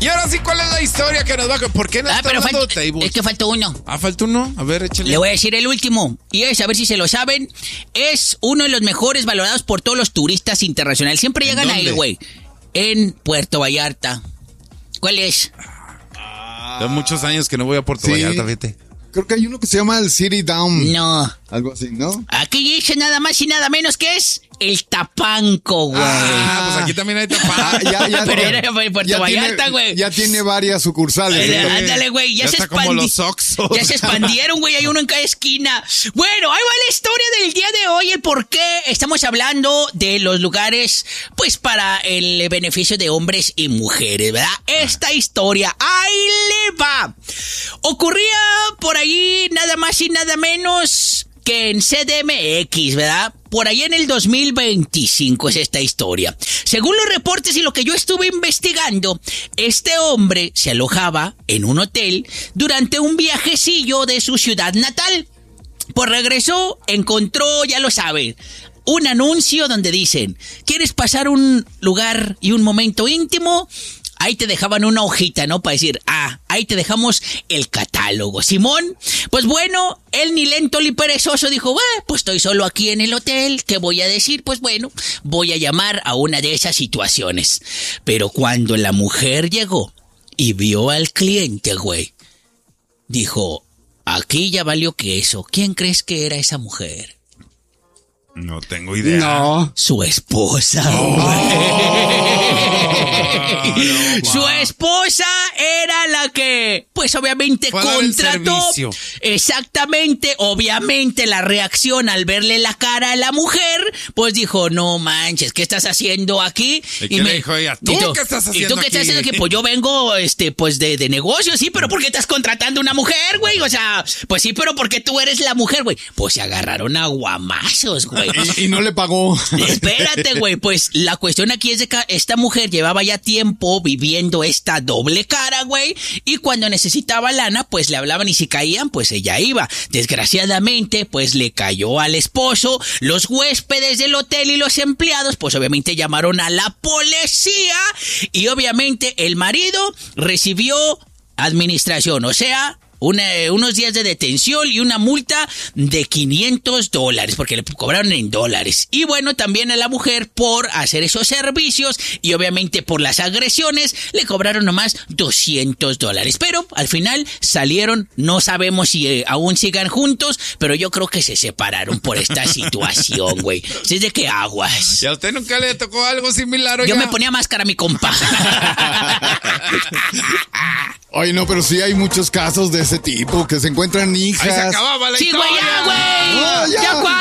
Y ahora sí, ¿cuál es la historia que nos va a... ¿Por qué no está hablando de tables? Es que faltó uno. ¿Falta uno? A ver, échale. Le voy a decir el último. Y es, a ver si se lo saben, es uno de los mejores valorados por todos los turistas internacionales. Siempre llegan ahí, güey. En Puerto Vallarta. ¿Cuál es? Hace muchos años que no voy a Puerto Vallarta, fíjate. Creo que hay uno que se llama el City Down. No. Algo así, ¿no? Aquí dice nada más y nada menos que es el Tapanco, güey. Pues aquí también hay Tapanco. Pero era en Puerto Vallarta, güey. Ya tiene varias sucursales. Ándale, güey. Ya se expandieron, güey. Hay uno en cada esquina. Bueno, ahí va la historia del día de hoy. El por qué estamos hablando de los lugares, pues, para el beneficio de hombres y mujeres, ¿verdad? Esta historia, ahí le va. Ocurría por ahí nada más y nada menos que en CDMX, ¿verdad? Por ahí en el 2025 es esta historia. Según los reportes y lo que yo estuve investigando, este hombre se alojaba en un hotel durante un viajecillo de su ciudad natal. Por regreso, encontró, ya lo saben, un anuncio donde dicen, ¿quieres pasar un lugar y un momento íntimo? Ahí te dejaban una hojita, ¿no? Para decir, ahí te dejamos el catálogo. Simón, pues bueno, él ni lento ni perezoso dijo, pues estoy solo aquí en el hotel, ¿qué voy a decir? Pues bueno, voy a llamar a una de esas situaciones. Pero cuando la mujer llegó y vio al cliente, güey, dijo, aquí ya valió queso. ¿Quién crees que era esa mujer? No tengo idea. No. Su esposa. Su esposa era la que, pues obviamente contrató. Exactamente, obviamente la reacción al verle la cara a la mujer, pues dijo, no manches, ¿qué estás haciendo aquí? ¿Y qué le dijo ella? ¿Tú qué estás haciendo aquí? ¿Y tú qué estás haciendo aquí? Pues yo vengo, pues de negocio, sí, pero ¿por qué estás contratando una mujer, güey? O sea, pues sí, pero ¿por qué tú eres la mujer, güey? Pues se agarraron a guamazos, güey. Y no le pagó. Espérate, güey, pues la cuestión aquí es de que esta mujer llevaba ya tiempo viviendo esta doble cara, güey, y cuando necesitaba lana, pues le hablaban y si caían, pues ella iba. Desgraciadamente, pues le cayó al esposo, los huéspedes del hotel y los empleados, pues obviamente llamaron a la policía y obviamente el marido recibió administración, o sea, unos días de detención y una multa de $500, porque le cobraron en dólares. Y bueno, también a la mujer por hacer esos servicios y obviamente por las agresiones le cobraron nomás $200. Pero al final salieron, no sabemos si aún sigan juntos, pero yo creo que se separaron por esta situación, güey. ¿Sí es de qué aguas? ¿Y a usted nunca le tocó algo similar, oiga? Yo me ponía máscara, mi compa. Oye, no, pero sí hay muchos casos de ese tipo, que se encuentran hijas. Ahí se acababa la historia. Sí, güey, ya, güey. No, ya. Ya,